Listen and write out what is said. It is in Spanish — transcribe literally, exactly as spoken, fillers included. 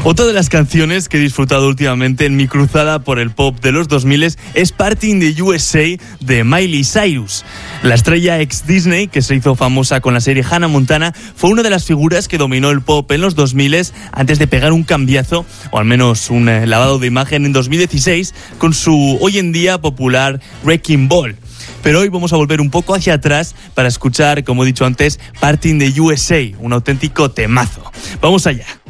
Otra de las canciones que he disfrutado últimamente en mi cruzada por el pop de los dos mil es Party in the U S A de Miley Cyrus. La estrella ex Disney, que se hizo famosa con la serie Hannah Montana, fue una de las figuras que dominó el pop en los dos mil antes de pegar un cambiazo, o al menos un eh, lavado de imagen en dos mil dieciséis, con su hoy en día popular Wrecking Ball. Pero hoy vamos a volver un poco hacia atrás para escuchar, como he dicho antes, Party in the U S A, un auténtico temazo. Vamos allá.